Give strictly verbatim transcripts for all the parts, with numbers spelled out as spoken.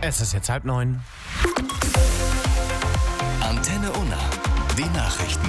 Es ist jetzt halb neun. Antenne Unna, die Nachrichten.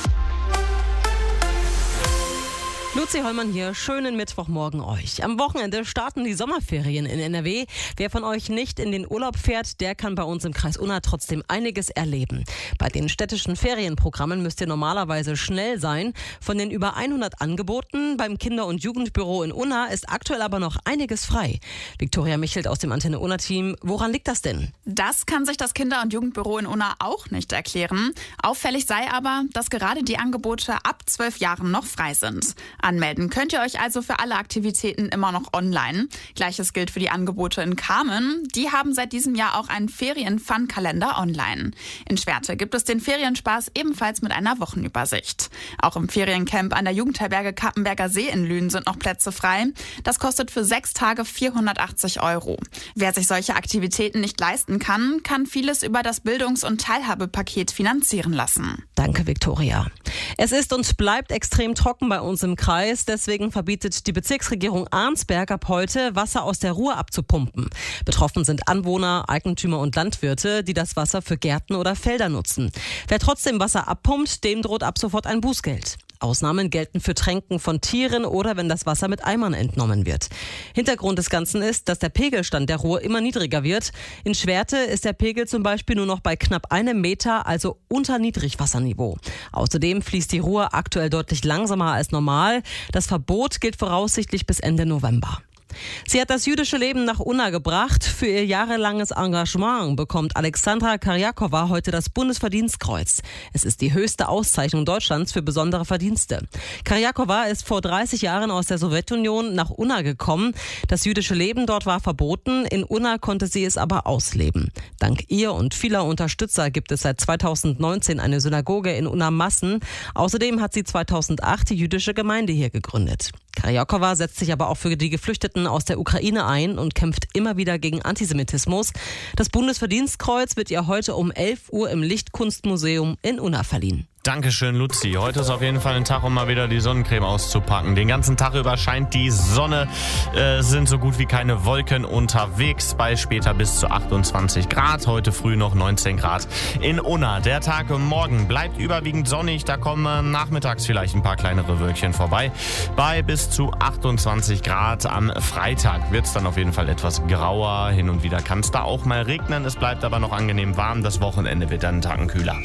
Luzi Hollmann hier, schönen Mittwochmorgen euch. Am Wochenende starten die Sommerferien in N R W. Wer von euch nicht in den Urlaub fährt, der kann bei uns im Kreis Unna trotzdem einiges erleben. Bei den städtischen Ferienprogrammen müsst ihr normalerweise schnell sein. Von den über hundert Angeboten beim Kinder- und Jugendbüro in Unna ist aktuell aber noch einiges frei. Viktoria Michelt aus dem Antenne Unna-Team, woran liegt das denn? Das kann sich das Kinder- und Jugendbüro in Unna auch nicht erklären. Auffällig sei aber, dass gerade die Angebote ab zwölf Jahren noch frei sind. Anmelden könnt ihr euch also für alle Aktivitäten immer noch online. Gleiches gilt für die Angebote in Kamen. Die haben seit diesem Jahr auch einen Ferien-Fun-Kalender online. In Schwerte gibt es den Ferienspaß ebenfalls mit einer Wochenübersicht. Auch im Feriencamp an der Jugendherberge Kappenberger See in Lünen sind noch Plätze frei. Das kostet für sechs Tage vierhundertachtzig Euro. Wer sich solche Aktivitäten nicht leisten kann, kann vieles über das Bildungs- und Teilhabepaket finanzieren lassen. Danke, Viktoria. Es ist und bleibt extrem trocken bei uns im Kreis. Deswegen verbietet die Bezirksregierung Arnsberg ab heute, Wasser aus der Ruhr abzupumpen. Betroffen sind Anwohner, Eigentümer und Landwirte, die das Wasser für Gärten oder Felder nutzen. Wer trotzdem Wasser abpumpt, dem droht ab sofort ein Bußgeld. Ausnahmen gelten für Tränken von Tieren oder wenn das Wasser mit Eimern entnommen wird. Hintergrund des Ganzen ist, dass der Pegelstand der Ruhr immer niedriger wird. In Schwerte ist der Pegel zum Beispiel nur noch bei knapp einem Meter, also unter Niedrigwasserniveau. Außerdem fließt die Ruhr aktuell deutlich langsamer als normal. Das Verbot gilt voraussichtlich bis Ende November. Sie hat das jüdische Leben nach Unna gebracht. Für ihr jahrelanges Engagement bekommt Alexandra Karjakowa heute das Bundesverdienstkreuz. Es ist die höchste Auszeichnung Deutschlands für besondere Verdienste. Karjakowa ist vor dreißig Jahren aus der Sowjetunion nach Unna gekommen. Das jüdische Leben dort war verboten. In Unna konnte sie es aber ausleben. Dank ihr und vieler Unterstützer gibt es seit zweitausendneunzehn eine Synagoge in Unna-Massen. Außerdem hat sie zweitausendacht die jüdische Gemeinde hier gegründet. Karjakowa setzt sich aber auch für die Geflüchteten aus der Ukraine ein und kämpft immer wieder gegen Antisemitismus. Das Bundesverdienstkreuz wird ihr heute um elf Uhr im Lichtkunstmuseum in Unna verliehen. Dankeschön, Luzi. Heute ist auf jeden Fall ein Tag, um mal wieder die Sonnencreme auszupacken. Den ganzen Tag über scheint die Sonne, äh, sind so gut wie keine Wolken unterwegs, bei später bis zu achtundzwanzig Grad. Heute früh noch neunzehn Grad in Unna. Der Tag morgen bleibt überwiegend sonnig, da kommen nachmittags vielleicht ein paar kleinere Wölkchen vorbei. Bei bis zu achtundzwanzig Grad am Freitag wird es dann auf jeden Fall etwas grauer. Hin und wieder kann es da auch mal regnen. Es bleibt aber noch angenehm warm. Das Wochenende wird dann einen Tacken kühler.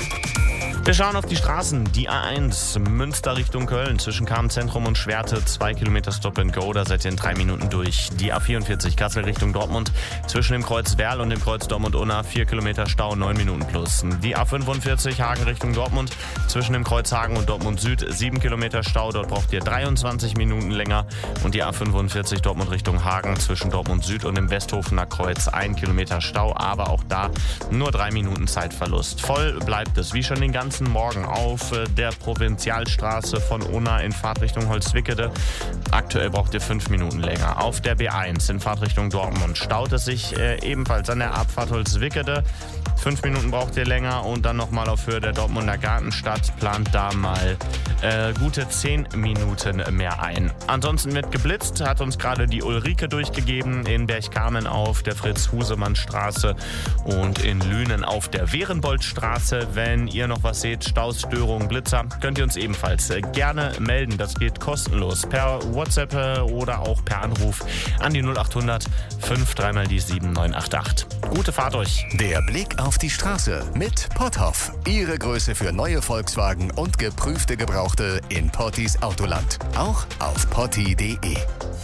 Wir schauen auf die Straßen. Die A eins Münster Richtung Köln zwischen Kamen-Zentrum und Schwerte. Zwei Kilometer Stop and Go, da seid ihr in drei Minuten durch. Die A vierundvierzig Kassel Richtung Dortmund zwischen dem Kreuz Werl und dem Kreuz Dortmund-Unna. Vier Kilometer Stau, neun Minuten plus. Die A fünfundvierzig Hagen Richtung Dortmund zwischen dem Kreuz Hagen und Dortmund Süd. Sieben Kilometer Stau, dort braucht ihr dreiundzwanzig Minuten länger. Und die A fünfundvierzig Dortmund Richtung Hagen zwischen Dortmund Süd und dem Westhofener Kreuz. Ein Kilometer Stau, aber auch da nur drei Minuten Zeitverlust. Voll bleibt es, wie schon den ganzen Morgen auf der Provinzialstraße von Unna in Fahrtrichtung Holzwickede. Aktuell braucht ihr fünf Minuten länger. Auf der B eins in Fahrtrichtung Dortmund staut es sich äh, ebenfalls an der Abfahrt Holzwickede. Fünf Minuten braucht ihr länger und dann nochmal auf Höhe der Dortmunder Gartenstadt plant da mal äh, gute zehn Minuten mehr ein. Ansonsten wird geblitzt, hat uns gerade die Ulrike durchgegeben in Bergkamen auf der Fritz-Husemann-Straße und in Lünen auf der Werenboldstraße. Wenn ihr noch was seht, Staus, Störungen, Blitzer, könnt ihr uns ebenfalls äh, gerne melden. Das geht kostenlos per WhatsApp äh, oder auch per Anruf an die null achthundert fünf drei mal die sieben neun acht acht. Gute Fahrt euch. Der Blick auf die Straße mit Potthoff. Ihre Größe für neue Volkswagen und geprüfte Gebrauchte in Pottis Autoland. Auch auf potti punkt de.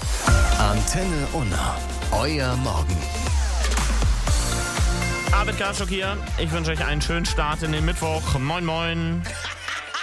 Antenne Unna. Euer Morgen. Abed Karschuk hier. Ich wünsche euch einen schönen Start in den Mittwoch. Moin, moin.